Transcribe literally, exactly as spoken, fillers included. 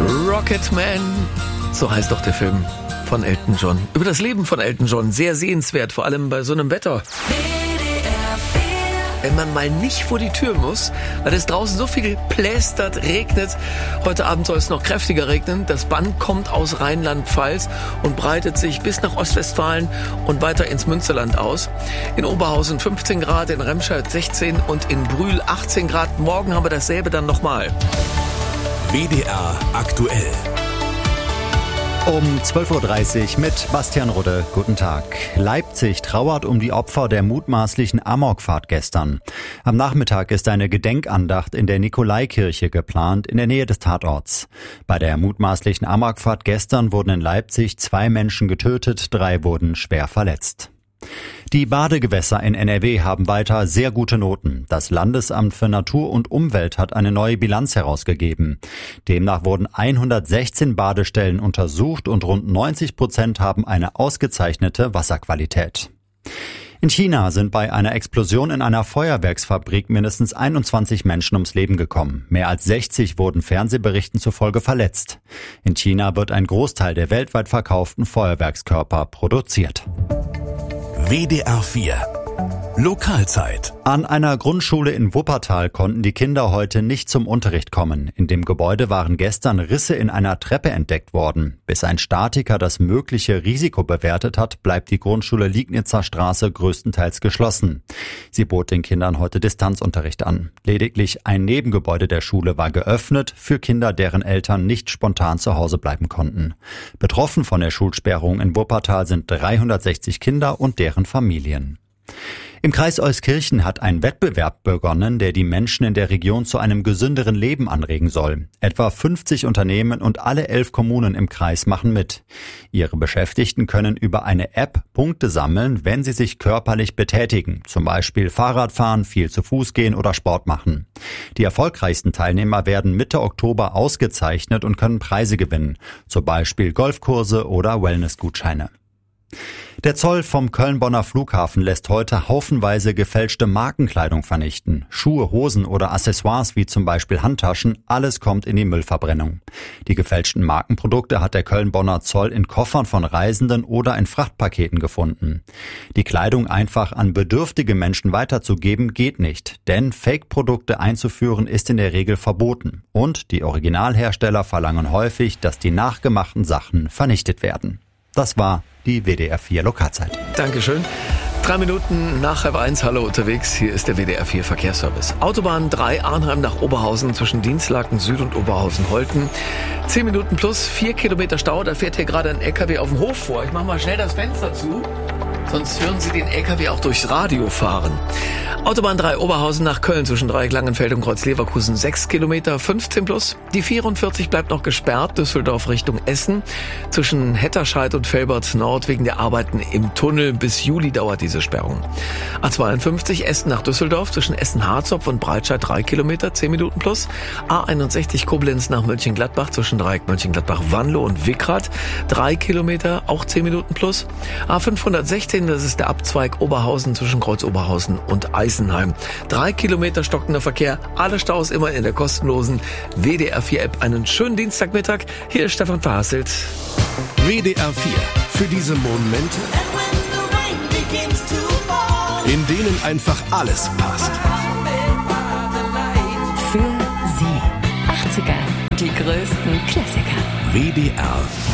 Rocketman, so heißt doch der Film von Elton John. Über das Leben von Elton John, sehr sehenswert, vor allem bei so einem Wetter. Wenn man mal nicht vor die Tür muss, weil es draußen so viel plästert, regnet. Heute Abend soll es noch kräftiger regnen. Das Band kommt aus Rheinland-Pfalz und breitet sich bis nach Ostwestfalen und weiter ins Münsterland aus. In Oberhausen fünfzehn Grad, in Remscheid sechzehn und in Brühl achtzehn Grad. Morgen haben wir dasselbe dann nochmal. W D R aktuell. Um zwölf Uhr dreißig mit Bastian Rudde. Guten Tag. Leipzig trauert um die Opfer der mutmaßlichen Amokfahrt gestern. Am Nachmittag ist eine Gedenkandacht in der Nikolaikirche geplant, in der Nähe des Tatorts. Bei der mutmaßlichen Amokfahrt gestern wurden in Leipzig zwei Menschen getötet, drei wurden schwer verletzt. Die Badegewässer in N R W haben weiter sehr gute Noten. Das Landesamt für Natur und Umwelt hat eine neue Bilanz herausgegeben. Demnach wurden hundertsechzehn Badestellen untersucht und rund neunzig Prozent haben eine ausgezeichnete Wasserqualität. In China sind bei einer Explosion in einer Feuerwerksfabrik mindestens einundzwanzig Menschen ums Leben gekommen. Mehr als sechzig wurden Fernsehberichten zufolge verletzt. In China wird ein Großteil der weltweit verkauften Feuerwerkskörper produziert. W D R vier Lokalzeit. An einer Grundschule in Wuppertal konnten die Kinder heute nicht zum Unterricht kommen. In dem Gebäude waren gestern Risse in einer Treppe entdeckt worden. Bis ein Statiker das mögliche Risiko bewertet hat, bleibt die Grundschule Liegnitzer Straße größtenteils geschlossen. Sie bot den Kindern heute Distanzunterricht an. Lediglich ein Nebengebäude der Schule war geöffnet für Kinder, deren Eltern nicht spontan zu Hause bleiben konnten. Betroffen von der Schulsperrung in Wuppertal sind dreihundertsechzig Kinder und deren Familien. Im Kreis Euskirchen hat ein Wettbewerb begonnen, der die Menschen in der Region zu einem gesünderen Leben anregen soll. Etwa fünfzig Unternehmen und alle elf Kommunen im Kreis machen mit. Ihre Beschäftigten können über eine App Punkte sammeln, wenn sie sich körperlich betätigen, zum Beispiel Fahrrad fahren, viel zu Fuß gehen oder Sport machen. Die erfolgreichsten Teilnehmer werden Mitte Oktober ausgezeichnet und können Preise gewinnen, zum Beispiel Golfkurse oder Wellnessgutscheine. Der Zoll vom Köln-Bonner Flughafen lässt heute haufenweise gefälschte Markenkleidung vernichten. Schuhe, Hosen oder Accessoires wie zum Beispiel Handtaschen, alles kommt in die Müllverbrennung. Die gefälschten Markenprodukte hat der Köln-Bonner Zoll in Koffern von Reisenden oder in Frachtpaketen gefunden. Die Kleidung einfach an bedürftige Menschen weiterzugeben geht nicht, denn Fake-Produkte einzuführen ist in der Regel verboten. Und die Originalhersteller verlangen häufig, dass die nachgemachten Sachen vernichtet werden. Das war die W D R vier Lokalzeit. Dankeschön. Drei Minuten nach halb eins, hallo unterwegs, hier ist der W D R vier Verkehrsservice. Autobahn drei Arnheim nach Oberhausen zwischen Dienstlaken Süd und Oberhausen-Holten. Zehn Minuten plus, vier Kilometer Stau, da fährt hier gerade ein L K W auf dem Hof vor. Ich mache mal schnell das Fenster zu, sonst hören Sie den L K W auch durchs Radio fahren. Autobahn drei Oberhausen nach Köln zwischen Dreieck Langenfeld und Kreuz Leverkusen sechs Kilometer, fünfzehn plus. Die vierundvierzig bleibt noch gesperrt, Düsseldorf Richtung Essen. Zwischen Hetterscheid und Velbert Nord wegen der Arbeiten im Tunnel. Bis Juli dauert diese Sperrung. A zweiundfünfzig Essen nach Düsseldorf zwischen Essen-Harzopf und Breitscheid drei Kilometer, zehn Minuten plus. A einundsechzig Koblenz nach Mönchengladbach zwischen Dreieck Mönchengladbach-Wanlo und Wickrath drei Kilometer, auch zehn Minuten plus. A fünfhundertsechzehn, das ist der Abzweig Oberhausen zwischen Kreuz Oberhausen und Eisenheim. Drei Kilometer stockender Verkehr, alle Staus immer in der kostenlosen W D R vier App. Einen schönen Dienstagmittag. Hier ist Stefan Verhasselt. W D R vier für diese Momente, in denen einfach alles passt. Für Sie. achtziger, die größten Klassiker. W D R